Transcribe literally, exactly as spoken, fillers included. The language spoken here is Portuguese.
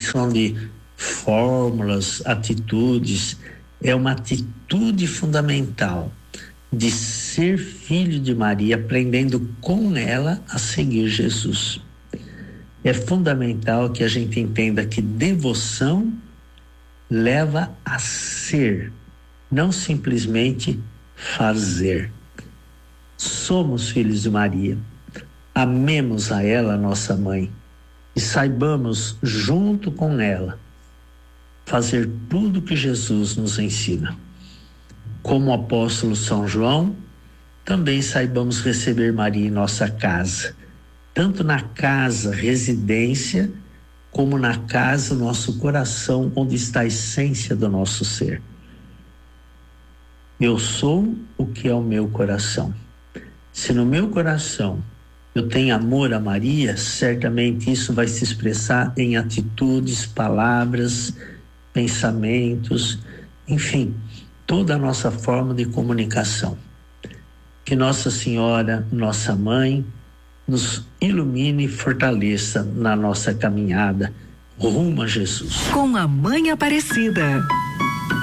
questão de fórmulas, atitudes, é uma atitude fundamental de ser filho de Maria, aprendendo com ela a seguir Jesus. É fundamental que a gente entenda que devoção leva a ser, não simplesmente fazer. Somos filhos de Maria, amemos a ela, nossa mãe, e saibamos, junto com ela, fazer tudo que Jesus nos ensina. Como o apóstolo São João, também saibamos receber Maria em nossa casa, tanto na casa, residência, como na casa, nosso coração, onde está a essência do nosso ser. Eu sou o que é o meu coração. Se no meu coração eu tenho amor a Maria, certamente isso vai se expressar em atitudes, palavras, pensamentos, enfim, toda a nossa forma de comunicação. Que Nossa Senhora, nossa mãe, nos ilumine e fortaleça na nossa caminhada rumo a Jesus. Com a Mãe Aparecida.